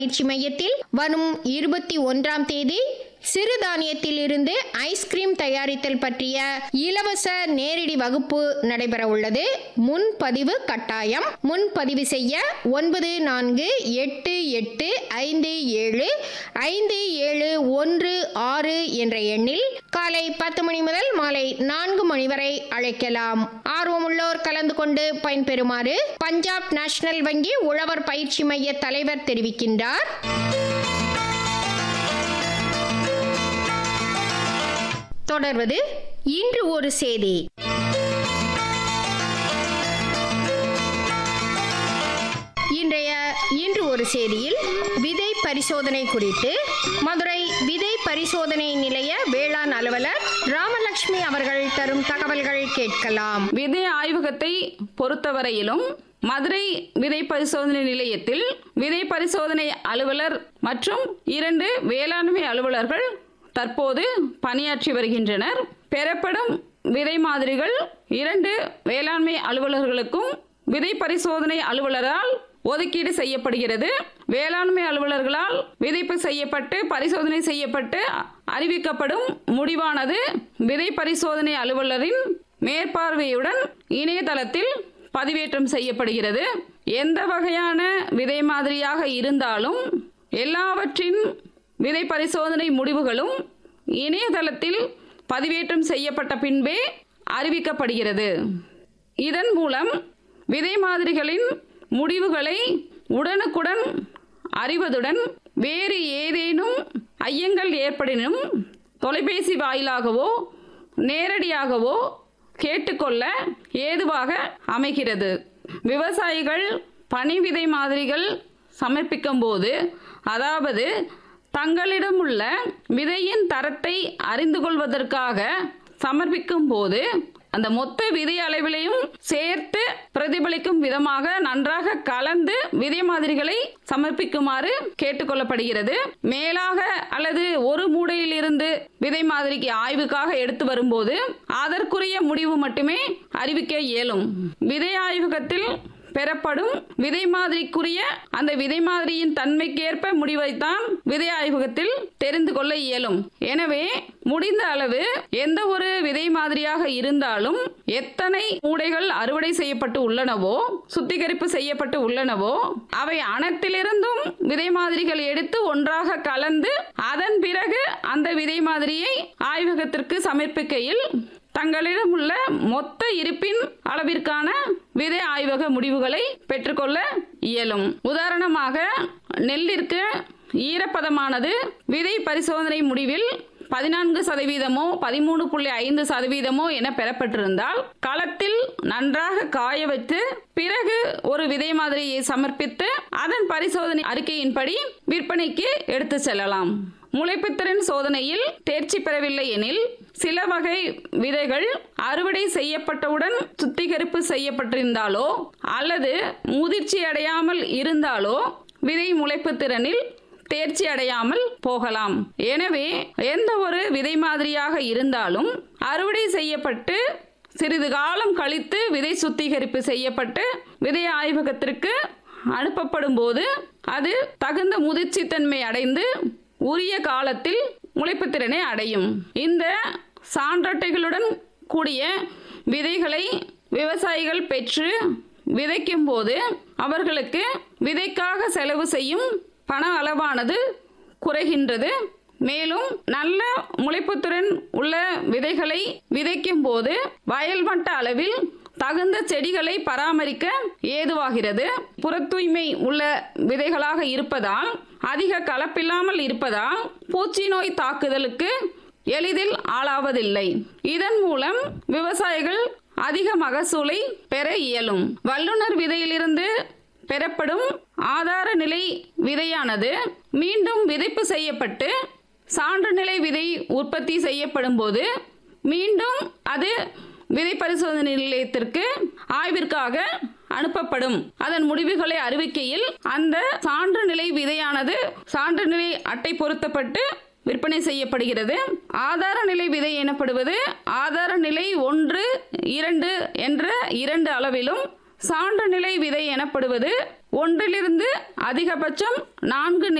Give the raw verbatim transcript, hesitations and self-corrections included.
பயிற்சி மையத்தில் வரும் இருபத்தி ஒன்றாம் தேதி சிறுதானியத்தில் இருந்து ஐஸ்கிரீம் தயாரித்தல் பற்றிய இலவச நேரடி வகுப்பு நடைபெற உள்ளது. முன்பதிவு கட்டாயம். முன்பதிவு செய்ய ஒன்பது நான்கு எட்டு எட்டு ஐந்து ஏழு ஐந்து ஏழு ஒன்று ஆறு என்ற எண்ணில் காலை பத்து மணி முதல் மாலை நான்கு மணி வரை அழைக்கலாம். ஆர்வமுள்ளோர் கலந்து கொண்டு பயன்பெறுமாறு பஞ்சாப் நேஷனல் வங்கி உழவர் பயிற்சி மைய தலைவர் தெரிவிக்கின்றார். தொடர்வது இன்று ஒரு செய்தி. இன்றைய இன்று ஒரு செய்தியில் விதை பரிசோதனை குறித்து மதுரை விதை பரிசோதனை நிலைய வேளாண் அலுவலர் ராமலட்சுமி அவர்கள் தரும் தகவல்கள் கேட்கலாம். விதை ஆய்வகத்தை பொறுத்தவரையிலும் மதுரை விதை பரிசோதனை நிலையத்தில் விதை பரிசோதனை அலுவலர் மற்றும் இரண்டு வேளாண்மை அலுவலர்கள் தற்போது பணியாற்றி வருகின்றனர். பெறப்படும் விதை மாதிரிகள் இரண்டு வேளாண்மை அலுவலர்களுக்கும் விதை பரிசோதனை அலுவலரால் ஒதுக்கீடு செய்யப்படுகிறது. வேளாண்மை அலுவலர்களால் விதைப்பு செய்யப்பட்டு பரிசோதனை செய்யப்பட்டு அறிவிக்கப்படும் முடிவானது விதை பரிசோதனை அலுவலரின் மேற்பார்வையுடன் இணையதளத்தில் பதிவேற்றம் செய்யப்படுகிறது. எந்த வகையான விதை மாதிரியாக இருந்தாலும் எல்லாவற்றின் விதை பரிசோதனை முடிவுகளும் இணையதளத்தில் பதிவேற்றம் செய்யப்பட்ட பின்பே அறிவிக்கப்படுகிறது. இதன் மூலம் விதை மாதிரிகளின் முடிவுகளை உடனுக்குடன் அறிவதுடன் வேறு ஏதேனும் ஐயங்கள் ஏற்படினும் தொலைபேசி வாயிலாகவோ நேரடியாகவோ கேட்டுக்கொள்ள ஏதுவாக அமைகிறது. விவசாயிகள் பனி விதை மாதிரிகள் சமர்ப்பிக்கும் போது, அதாவது தங்களிடம் உள்ள விதையின் தரத்தை அறிந்து கொள்வதற்காக சமர்ப்பிக்கும் போது அந்த மொத்த விதை அளவிலையும் சேர்த்து பிரதிபலிக்கும் விதமாக நன்றாக கலந்து விதை மாதிரிகளை சமர்ப்பிக்குமாறு கேட்டுக்கொள்ளப்படுகிறது. மேலாக அல்லது ஒரு மூடையில் இருந்து விதை மாதிரிக்கு ஆய்வுக்காக எடுத்து வரும்போது அதற்குரிய முடிவு மட்டுமே அறிவிக்க இயலும். விதை ஆய்வகத்தில் பெறப்படும் விதை மாதிரிக்குரிய அந்த விதை மாதிரியின் தன்மைக்கேற்ப முடிவைத்தான் விதை ஆய்வகத்தில் தெரிந்து கொள்ள இயலும். எனவே முடிந்த அளவு எந்த ஒரு விதை மாதிரியாக இருந்தாலும் எத்தனை மூடைகள் அறுவடை செய்யப்பட்டு உள்ளனவோ சுத்திகரிப்பு செய்யப்பட்டு உள்ளனவோ அவை அனைத்திலிருந்தும் விதை மாதிரிகள் எடுத்து ஒன்றாக கலந்து அதன் பிறகு அந்த விதை மாதிரியை ஆய்வகத்திற்கு சமர்ப்பிக்கையில் தங்களிடம் உள்ள மொத்த இருப்பின் அளவிற்கான விதை ஆய்வக முடிவுகளை பெற்றுக்கொள்ள இயலும். உதாரணமாக நெல்லிற்கு ஈரப்பதமானது விதை பரிசோதனை முடிவில் பதினான்கு சதவீதமோ பதிமூணு புள்ளி ஐந்து சதவீதமோ என பெறப்பட்டிருந்தால் களத்தில் நன்றாக காய வைத்து பிறகு ஒரு விதை மாதிரியை சமர்ப்பித்து அதன் பரிசோதனை அறிக்கையின்படி விற்பனைக்கு எடுத்து செல்லலாம். முளைப்புத்திறன் சோதனையில் தேர்ச்சி பெறவில்லை எனில் சில வகை விதைகள் அறுவடை செய்யப்பட்டவுடன் சுத்திகரிப்பு செய்யப்பட்டிருந்தாலோ அல்லது முதிர்ச்சி அடையாமல் இருந்தாலோ விதை முளைப்பு திறனில் தேர்ச்சி அடையாமல் போகலாம். எனவே எந்த ஒரு விதை மாதிரியாக இருந்தாலும் அறுவடை செய்யப்பட்டு சிறிது காலம் கழித்து விதை சுத்திகரிப்பு செய்யப்பட்டு விதை ஆய்வகத்திற்கு அனுப்பப்படும் போது அது தகுந்த முதிர்ச்சி தன்மை அடைந்து உரிய காலத்தில் முளைப்பு திறனை அடையும். இந்த சான்றட்டைகளுடன் கூடிய விதைகளை விவசாயிகள் பெற்று விதைக்கும் போது அவர்களுக்கு விதைக்காக செலவு செய்யும் பண அளவானது குறைகின்றது. மேலும் நல்ல முளைப்புத்திறன் உள்ள விதைகளை விதைக்கும் போது வயல் மட்ட அளவில் தகுந்த செடிகளை பராமரிக்க ஏதுவாகிறது. புற தூய்மை உள்ள விதைகளாக இருப்பதால் அதிக கலப்பில்லாமல் இருப்பதால் பூச்சி நோய் தாக்குதலுக்கு எளிதில் ஆளாவதில்லை. இதன் மூலம் விவசாயிகள் அதிக மகசூலை பெற இயலும். வல்லுநர் விதையிலிருந்து பெறப்படும் ஆதார நிலை விதையானது மீண்டும் விதைப்பு செய்யப்பட்டு சான்று நிலை விதை உற்பத்தி செய்யப்படும் போது மீண்டும் அது விதை பரிசோதனை நிலையத்திற்கு ஆய்விற்காக அனுப்பப்படும். அதன் முடிவுகளை அறிவிக்கையில் அந்த சான்று நிலை விதையானது சான்று நிலை அட்டை பொருத்தப்பட்டு விற்பனை செய்யப்படுகிறது. ஆதார நிலை விதை எனப்படுவது ஆதார நிலை ஒன்று இரண்டு என்ற இரண்டு அளவிலும் சான்று நிலை விதை எனப்படுவது ஒன்றிலிருந்து அதிகபட்சம் நான்கு